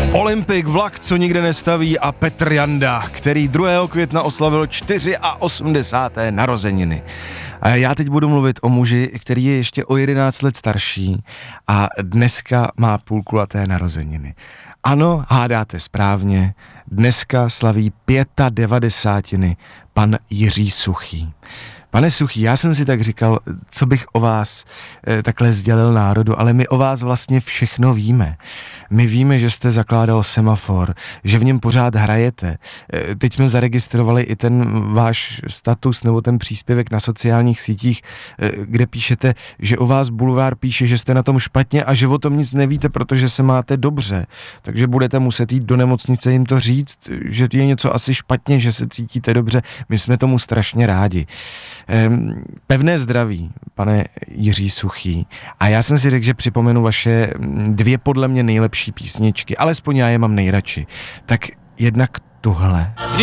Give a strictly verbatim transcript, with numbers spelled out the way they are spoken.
Olympik, vlak, co nikde nestaví, a Petr Janda, který druhého května oslavil osmdesáté čtyři narozeniny. A já teď budu mluvit o muži, který je ještě o jedenáct let starší a dneska má půlkulaté narozeniny. Ano, hádáte správně, dneska slaví devadesátiny pan Jiří Suchý. Pane Suchý, já jsem si tak říkal, co bych o vás eh, takhle sdělil národu, ale my o vás vlastně všechno víme. My víme, že jste zakládal Semafor, že v něm pořád hrajete. Eh, teď jsme zaregistrovali i ten váš status nebo ten příspěvek na sociálních sítích, eh, kde píšete, že o vás Bulvár píše, že jste na tom špatně a že o tom nic nevíte, protože se máte dobře. Takže budete muset jít do nemocnice jim to říct, že je něco asi špatně, že se cítíte dobře. My jsme tomu strašně rádi. Pevné zdraví, pane Jiří Suchý. A já jsem si řekl, že připomenu vaše dvě podle mě nejlepší písničky, alespoň já je mám nejradši. Tak jednak tuhle.